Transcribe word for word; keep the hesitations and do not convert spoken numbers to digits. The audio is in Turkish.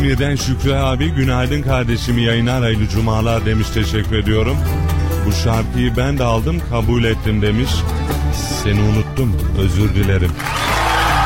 Ümraniye'den Şükrü abi, günaydın kardeşim, yayınlar, hayırlı cumalar demiş, teşekkür ediyorum. Bu şarkıyı ben de aldım, kabul ettim demiş. Seni unuttum, özür dilerim.